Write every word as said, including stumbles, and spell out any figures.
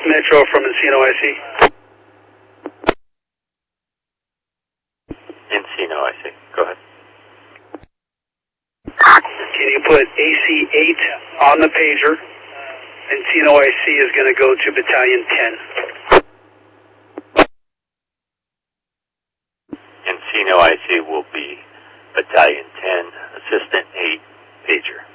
Metro from Encino I C. Encino I C. Go ahead. Can you put A C eight on the pager? Encino I C is going to go to Battalion ten. Encino I C will be Battalion ten, Assistant eight, pager.